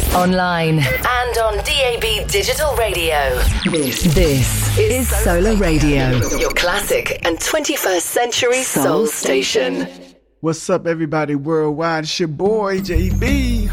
online, and on DAB Digital Radio. This is Solar Radio, your classic and 21st century soul station. What's up, everybody worldwide? It's your boy, JB.